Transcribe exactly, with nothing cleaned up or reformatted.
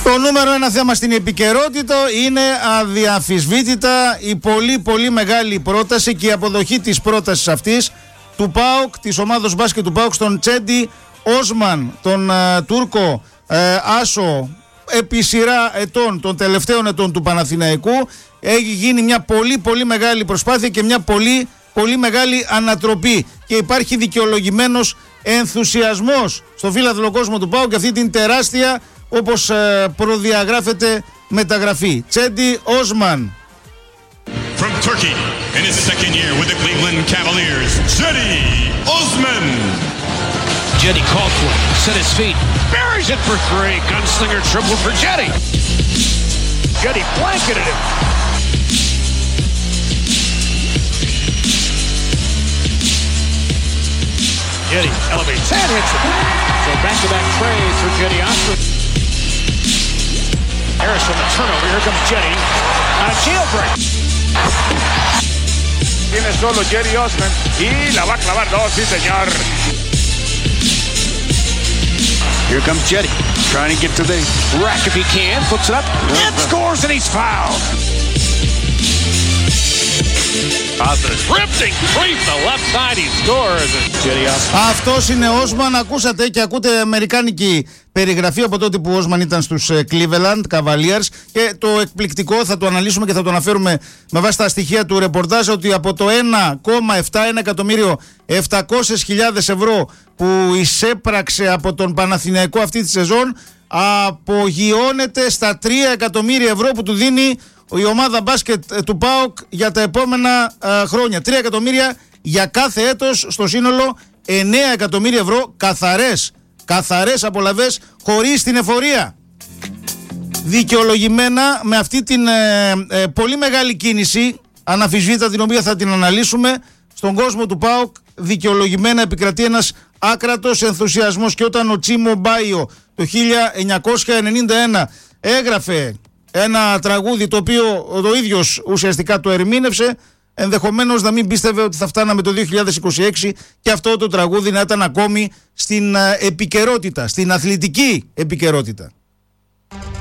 Το νούμερο ένα θέμα στην επικαιρότητα είναι αδιαμφισβήτητα η πολύ πολύ μεγάλη πρόταση και η αποδοχή της πρότασης αυτής του ΠΑΟΚ, της ομάδος μπάσκετ του ΠΑΟΚ, στον Τσέντι Όσμαν, τον uh, Τούρκο uh, άσο επί σειρά ετών, των τελευταίων ετών του Παναθηναϊκού. Έχει γίνει μια πολύ πολύ μεγάλη προσπάθεια και μια πολύ πολύ μεγάλη ανατροπή και υπάρχει δικαιολογημένος ενθουσιασμός στο φύλαθλο κόσμο του ΠΑΟΚ για αυτή την τεράστια, όπως ε, προδιαγράφεται, μεταγραφή. Τσέντι Όσμαν. From Turkey in his second year with the Cleveland Cavaliers, Cedi Osman. Cedi called for it, set his feet, buries it for three. Gunslinger triple for Cedi. Cedi blanketed him. Cedi elevates and hits it. So back-to-back trays for Cedi Osman. Harris from the turnover. Here comes Cedi on a jailbreak. Tiene solo Cedi Osman y la va a clavar dos, sí señor. Here comes Cedi, trying to get to the rack if he can. Puts it up and scores, and he's fouled. Osman is ripped and clean the left side. He scores. Cedi Osman. Αυτός είναι ο Όσμαν. Ακούσατε και ακούτε αμερικάνικη περιγραφή από τότε που ο Όσμαν ήταν στους Cleveland Cavaliers, και το εκπληκτικό, θα το αναλύσουμε και θα το αναφέρουμε με βάση τα στοιχεία του ρεπορτάζ, ότι από το ένα κόμμα επτά εκατομμύριο επτακόσιες χιλιάδες ευρώ που εισέπραξε από τον Παναθηναϊκό αυτή τη σεζόν, απογειώνεται στα τρία εκατομμύρια ευρώ που του δίνει η ομάδα μπάσκετ του ΠΑΟΚ για τα επόμενα α, χρόνια. τρία εκατομμύρια για κάθε έτος, στο σύνολο εννέα εκατομμύρια ευρώ καθαρές, καθαρές απολαβές, χωρίς την εφορία. Δικαιολογημένα με αυτή την ε, ε, πολύ μεγάλη κίνηση, αναμφισβήτητα, την οποία θα την αναλύσουμε, στον κόσμο του ΠΑΟΚ δικαιολογημένα επικρατεί ένας άκρατος ενθουσιασμός. Και όταν ο Τσίμο Μπάιο το χίλια εννιακόσια ενενήντα ένα έγραφε ένα τραγούδι το οποίο ο ίδιος ουσιαστικά το ερμήνευσε, ενδεχομένως να μην πίστευε ότι θα φτάναμε το δύο χιλιάδες είκοσι έξι και αυτό το τραγούδι να ήταν ακόμη στην επικαιρότητα, στην αθλητική επικαιρότητα.